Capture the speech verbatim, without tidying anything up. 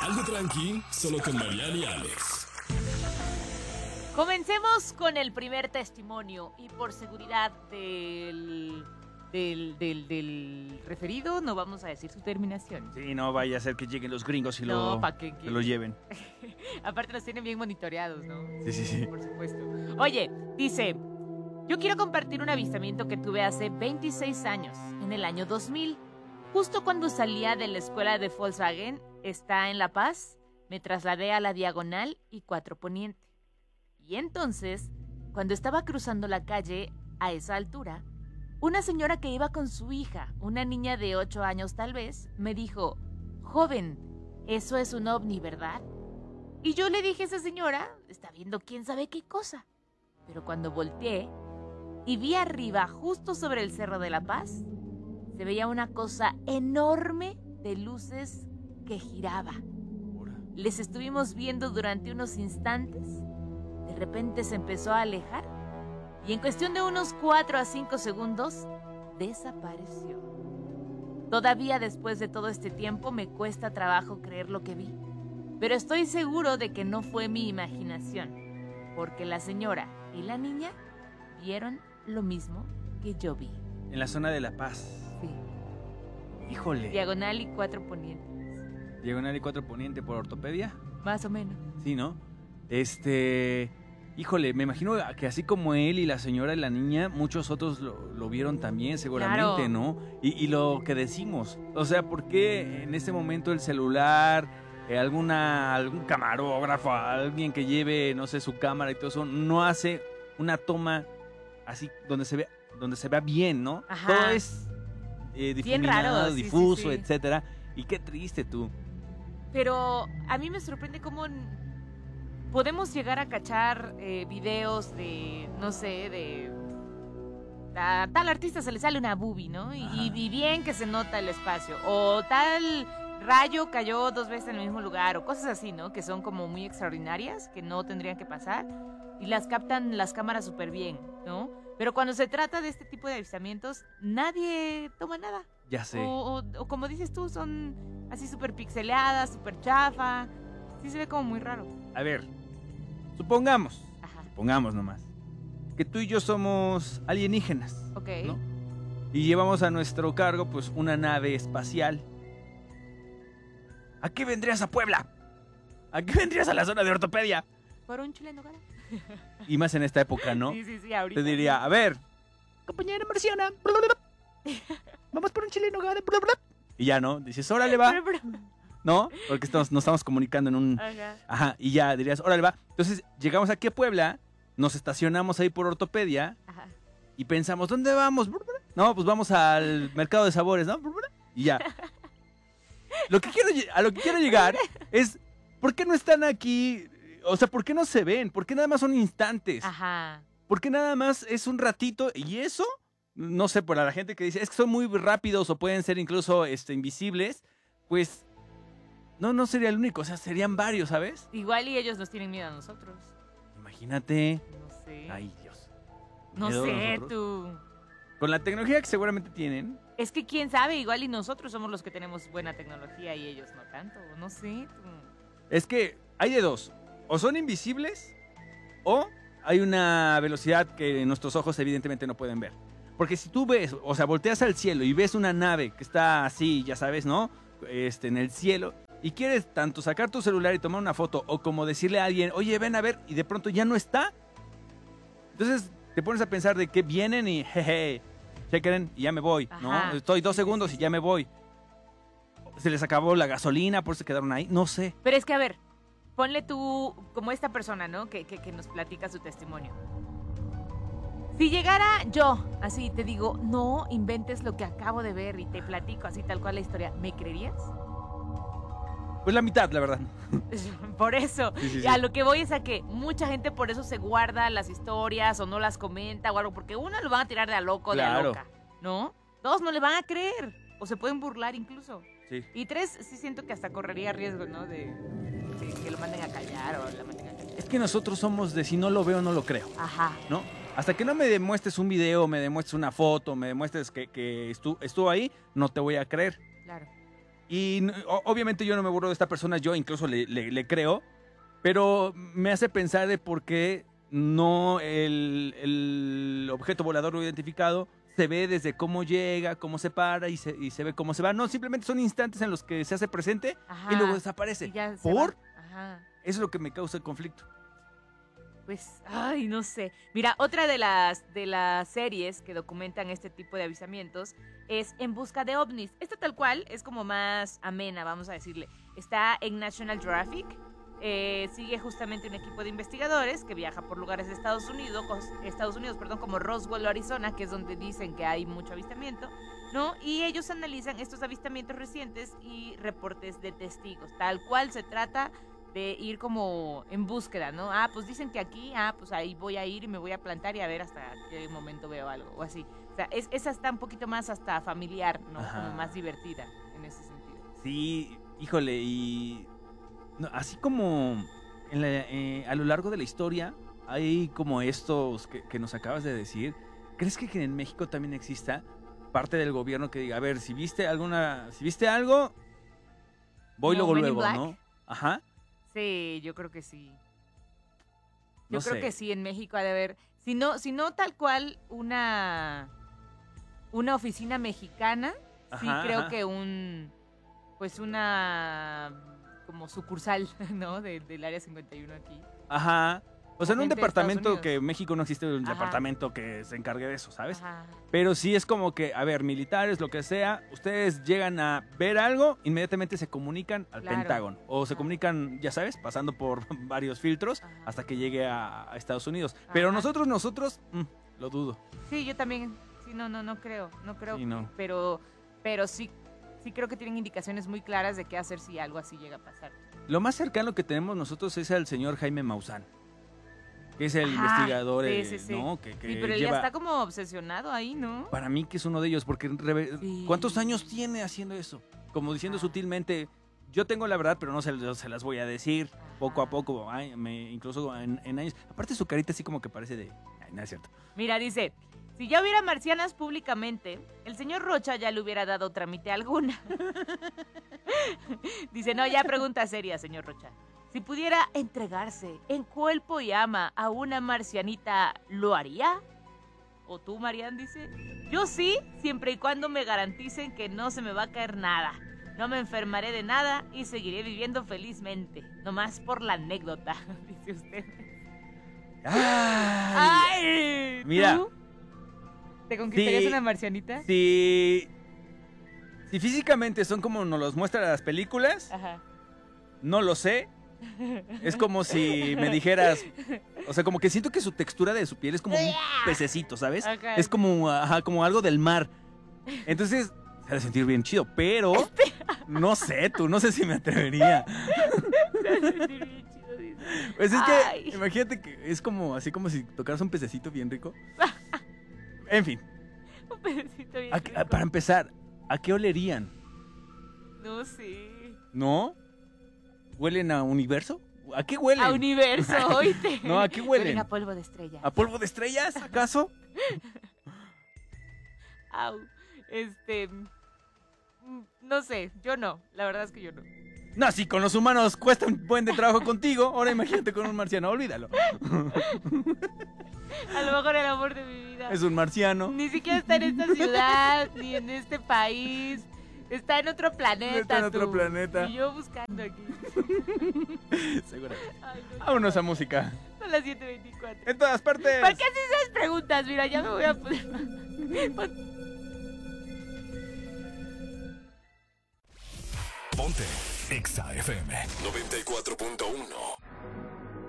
Algo tranqui, solo con Mariana y Alex. Comencemos con el primer testimonio y por seguridad del, del, del, del referido no vamos a decir su terminación. Sí, no vaya a ser que lleguen los gringos y No, lo, ¿pa' qué que lo lleven. Aparte los tienen bien monitoreados, ¿no? Sí, sí, sí. Por supuesto. Oye, dice, yo quiero compartir un avistamiento que tuve hace veintiséis años, en el año dos mil. Justo cuando salía de la escuela de Volkswagen, está en La Paz, me trasladé a la Diagonal y Cuatro Poniente. Y entonces, cuando estaba cruzando la calle, a esa altura, una señora que iba con su hija, una niña de ocho años tal vez, me dijo, joven, eso es un ovni, ¿verdad? Y yo le dije a esa señora, está viendo quién sabe qué cosa. Pero cuando volteé y vi arriba, justo sobre el Cerro de La Paz, se veía una cosa enorme de luces que giraba. Les estuvimos viendo durante unos instantes. De repente se empezó a alejar y en cuestión de unos cuatro a cinco segundos desapareció. Todavía después de todo este tiempo me cuesta trabajo creer lo que vi, pero estoy seguro de que no fue mi imaginación, porque la señora y la niña vieron lo mismo que yo vi. En la zona de La Paz. Sí. Híjole. Diagonal y Cuatro Ponientes. Diagonal y Cuatro Poniente por ortopedia. Más o menos. Sí, ¿no? Este... Híjole, me imagino que así como él y la señora y la niña, muchos otros lo, lo vieron también seguramente, Claro. ¿no? Y, y lo que decimos, o sea, ¿por qué en ese momento el celular, eh, alguna algún camarógrafo, alguien que lleve, no sé, su cámara y todo eso, no hace una toma así donde se ve, donde se vea bien, ¿no? Ajá. Todo es eh, Bien difuminado, raro, sí, sí, difuso, sí. etcétera. Y qué triste tú. Pero a mí me sorprende cómo n- podemos llegar a cachar eh, videos de, no sé, de... A tal artista se le sale una boobie, ¿no? Y, Ajá. y bien que se nota el espacio. O tal rayo cayó dos veces en el mismo lugar. O cosas así, ¿no? Que son como muy extraordinarias, que no tendrían que pasar. Y las captan las cámaras súper bien, ¿no? Pero cuando se trata de este tipo de avistamientos, nadie toma nada. Ya sé. O, o- o como dices tú, son así súper pixeleadas, súper chafa. Sí se ve como muy raro. A ver, supongamos, Ajá, supongamos nomás, que tú y yo somos alienígenas, ok. ¿no? Y llevamos a nuestro cargo, pues, una nave espacial. ¿A qué vendrías a Puebla? ¿A qué vendrías a la zona de ortopedia? ¿Por un chile en nogada? Y más en esta época, ¿no? Sí, sí, sí, ahorita. Te diría, a ver, compañera marciana, bla, bla, bla, vamos por un chile en nogada, bla, bla. Y ya, ¿no? Dices, órale, va, Pero, pero- ¿no? Porque estamos, nos estamos comunicando en un... Ajá. Ajá, y ya dirías, órale, va. Entonces, llegamos aquí a Puebla, nos estacionamos ahí por ortopedia Ajá. y pensamos, ¿dónde vamos? No, pues vamos al mercado de sabores, ¿no? Y ya. Lo que quiero, lle- a lo que quiero llegar es, ¿por qué no están aquí? O sea, ¿por qué no se ven? ¿Por qué nada más son instantes? Ajá. ¿Por qué nada más es un ratito? Y eso, no sé, por la gente que dice, es que son muy rápidos o pueden ser incluso este, invisibles, pues no, no sería el único, o sea, serían varios, ¿sabes? Igual y ellos nos tienen miedo a nosotros. Imagínate. No sé. Ay, Dios. no Miedo a sé, nosotros. tú. Con la tecnología que seguramente tienen, Es que quién sabe, igual y nosotros somos los que tenemos buena tecnología y ellos no tanto. No sé, tú. es que hay de dos. O son invisibles o hay una velocidad que nuestros ojos evidentemente no pueden ver. Porque si tú ves, o sea, volteas al cielo y ves una nave que está así, ya sabes, ¿no? Este, en el cielo, y quieres tanto sacar tu celular y tomar una foto, o como decirle a alguien, oye, ven a ver, y de pronto ya no está. Entonces te pones a pensar de que vienen y, jeje, chequen y ya me voy, ¿no? Ajá. Estoy dos Sí, sí, segundos sí, y ya me voy. Se les acabó la gasolina, por eso se quedaron ahí, no sé. Pero es que, a ver, ponle tú como esta persona, ¿no? Que, que, que nos platica su testimonio. Si llegara yo, así te digo, no inventes lo que acabo de ver y te platico así tal cual la historia, ¿me creerías? Pues la mitad, la verdad. Por eso, Sí, sí, y sí. a lo que voy es a que mucha gente por eso se guarda las historias o no las comenta o algo, porque uno lo van a tirar de a loco, de a Claro. loca, ¿no? Dos no le van a creer o se pueden burlar incluso. Sí. Y tres, sí siento que hasta correría riesgo, ¿no? De, de que lo manden a callar o la manden a callar. Es que nosotros somos de si no lo veo, no lo creo, Ajá. ¿no? Hasta que no me demuestres un video, me demuestres una foto, me demuestres que, que estu- estuvo ahí, no te voy a creer. Claro. Y o, obviamente yo no me burlo de esta persona, yo incluso le, le, le creo, pero me hace pensar de por qué no el, el objeto volador no identificado se ve desde cómo llega, cómo se para y se, y se ve cómo se va. No, simplemente son instantes en los que se hace presente Ajá. y luego desaparece. Y ya se ¿Por? va. Ajá. Eso es lo que me causa el conflicto. Pues, ay, no sé. Mira, otra de las, de las series que documentan este tipo de avisamientos es En busca de ovnis. Esta tal cual es como más amena, vamos a decirle. Está en National Geographic. Eh, sigue justamente un equipo de investigadores que viaja por lugares de Estados Unidos, Estados Unidos, perdón, como Roswell, Arizona, que es donde dicen que hay mucho avistamiento, ¿no? Y ellos analizan estos avistamientos recientes y reportes de testigos. Tal cual se trata de ir como en búsqueda, ¿no? Ah, pues dicen que aquí, ah, pues ahí voy a ir y me voy a plantar y a ver hasta qué momento veo algo, o así. O sea, es, esa está un poquito más hasta familiar, ¿no? Ajá. Como más divertida en ese sentido. Sí, híjole, y no, así como en la, eh, a lo largo de la historia hay como estos que, que nos acabas de decir. ¿Crees que, que en México también exista parte del gobierno que diga, a ver, si viste alguna, si viste algo, voy ¿Como luego Men in luego, Black? ¿no? Ajá. Sí, yo creo que sí. Yo No creo sé. que sí, en México ha de haber, si no, si no tal cual una, una oficina mexicana, sí Ajá, creo ajá. que un, pues una como sucursal, ¿no? De- del área cincuenta y uno aquí. Ajá. O sea, en un Gente de Estados departamento Unidos. que en México no existe un Ajá. departamento que se encargue de eso, ¿sabes? Ajá. Pero sí es como que, a ver, militares, lo que sea, ustedes llegan a ver algo, inmediatamente se comunican al Claro. Pentágono. O se Ajá. comunican, ya sabes, pasando por varios filtros Ajá. hasta que llegue a, a Estados Unidos. Pero Ajá. nosotros, nosotros, mm, lo dudo. Sí, yo también. Sí, no, no, no creo, no creo. Sí, no. Pero, pero sí, sí creo que tienen indicaciones muy claras de qué hacer si algo así llega a pasar. Lo más cercano que tenemos nosotros es al señor Jaime Maussan, que es el Ajá, investigador, sí, eh, sí, sí. ¿no? Que, que Sí, pero él lleva... ya está como obsesionado ahí, ¿no? Para mí que es uno de ellos, porque reve- Sí. ¿cuántos años tiene haciendo eso? Como diciendo Ah. sutilmente, yo tengo la verdad, pero no se, no se las voy a decir. Poco a Ajá. poco, ay, me, incluso en, en años. Aparte su carita así como que parece de... Ay, no es cierto. Mira, dice, si ya hubiera marcianas públicamente, el señor Rocha ya le hubiera dado trámite alguna. Dice, no, ya pregunta seria, señor Rocha. Si pudiera entregarse en cuerpo y alma a una marcianita, ¿lo haría? ¿O tú, Marian, dice? Yo sí, siempre y cuando me garanticen que no se me va a caer nada. No me enfermaré de nada y seguiré viviendo felizmente. Nomás por la anécdota, dice usted. Ay, ¡Ay! Mira. ¿Tú? ¿Te conquistarías Sí. una marcianita? si, si físicamente son como nos los muestran las películas, Ajá. no lo sé. Es como si me dijeras, o sea, como que siento que su textura de su piel es como un pececito, ¿sabes? Ajá, Es sí. como, ajá, como algo del mar. Entonces, se ha de sentir bien chido, pero no sé, tú, no sé si me atrevería. Pues es que, Ay. imagínate que es como, así como si tocaras un pececito bien rico. En fin, Un pedacito bien a- rico. a- para empezar, ¿a qué olerían? No sé. ¿No? ¿Huelen a universo? ¿A qué huelen? A universo, oíste. No, ¿a qué huelen? A polvo de estrella. ¿A polvo de estrellas, acaso? Au. Este. mm, No sé, yo no. La verdad es que yo no. No, si con los humanos cuesta un buen de trabajo contigo, ahora imagínate con un marciano, olvídalo. A lo mejor el amor de mi vida. Es un marciano. Ni siquiera está en esta ciudad, ni en este país. Está en otro planeta. Está en otro tú. planeta. Y yo buscando aquí. Seguramente. Ay, no, Vámonos a música. son las siete veinticuatro. En todas partes. ¿Para qué haces esas preguntas? Mira, ya me voy a poner. Ponte Exa F M noventa y cuatro punto uno.